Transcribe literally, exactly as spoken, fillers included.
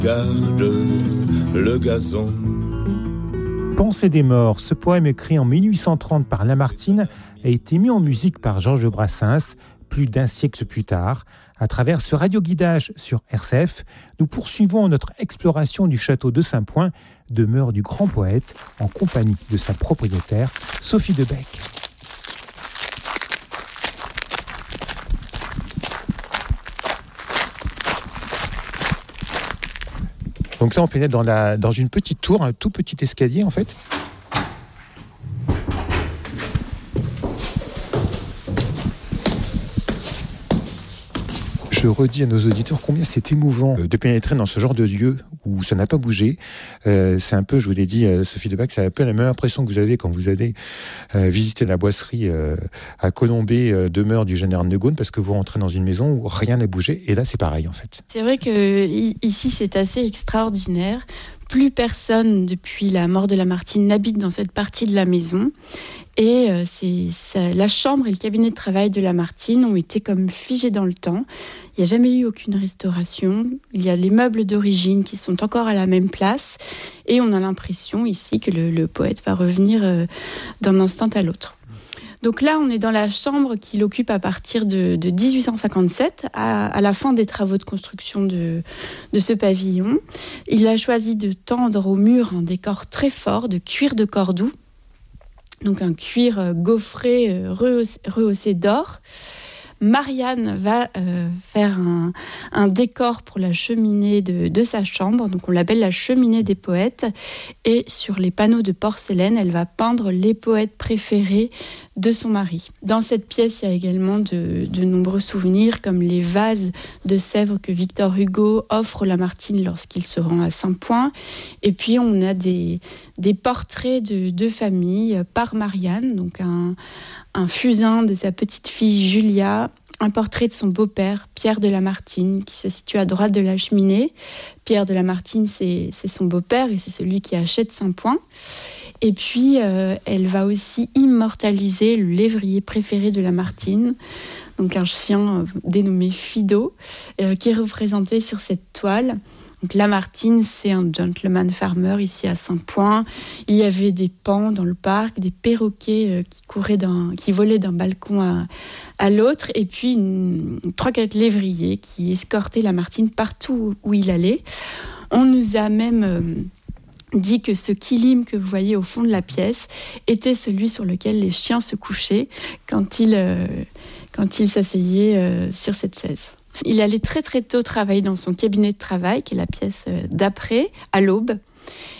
Garde le gazon. Pensée des morts, ce poème écrit en mille huit cent trente par Lamartine a été mis en musique par Georges Brassens plus d'un siècle plus tard. À travers ce radioguidage sur R C F, nous poursuivons notre exploration du château de Saint-Point, demeure du grand poète, en compagnie de sa propriétaire, Sophie Debec. Donc là, on pénètre dans, la, dans une petite tour, un tout petit escalier en fait. Je redis à nos auditeurs combien c'est émouvant de pénétrer dans ce genre de lieu où ça n'a pas bougé. Euh, c'est un peu, je vous l'ai dit, euh, Sophie Debec, c'est un peu la même impression que vous avez quand vous allez euh, visiter la boisserie euh, à Colombey, euh, demeure du général de Gaulle, parce que vous rentrez dans une maison où rien n'a bougé. Et là, c'est pareil, en fait. C'est vrai que ici, c'est assez extraordinaire. Plus personne, depuis la mort de Lamartine, n'habite dans cette partie de la maison. Et euh, c'est, ça, la chambre et le cabinet de travail de Lamartine ont été comme figés dans le temps. Il n'y a jamais eu aucune restauration. Il y a les meubles d'origine qui sont encore à la même place. Et on a l'impression ici que le, le poète va revenir euh, d'un instant à l'autre. Donc là, on est dans la chambre qu'il occupe à partir de, de dix-huit cent cinquante-sept, à, à la fin des travaux de construction de, de ce pavillon. Il a choisi de tendre au mur un décor très fort de cuir de Cordoue, donc un cuir gaufré rehaussé, rehaussé d'or. Marianne va euh, faire un, un décor pour la cheminée de, de sa chambre, donc on l'appelle la cheminée des poètes, et sur les panneaux de porcelaine, elle va peindre les poètes préférés de son mari. Dans cette pièce, il y a également de, de nombreux souvenirs, comme les vases de Sèvres que Victor Hugo offre Lamartine lorsqu'il se rend à Saint-Point, et puis on a des, des portraits de, de famille par Marianne, donc un, un fusain de sa petite fille Julia, un portrait de son beau-père, Pierre de Lamartine, qui se situe à droite de la cheminée. Pierre de Lamartine, c'est, c'est son beau-père et c'est celui qui achète Saint-Point. Et puis, euh, elle va aussi immortaliser le lévrier préféré de Lamartine, donc un chien euh, dénommé Fido, euh, qui est représenté sur cette toile. Donc Lamartine, c'est un gentleman farmer ici à Saint-Point. Il y avait des paons dans le parc, des perroquets euh, qui couraient d'un, qui volaient d'un balcon à, à l'autre, et puis une, trois quatre lévriers qui escortaient Lamartine partout où il allait. On nous a même euh, dit que ce kilim que vous voyez au fond de la pièce était celui sur lequel les chiens se couchaient quand ils, euh, quand ils s'asseyaient euh, sur cette chaise. Il allait très très tôt travailler dans son cabinet de travail, qui est la pièce d'après, à l'aube.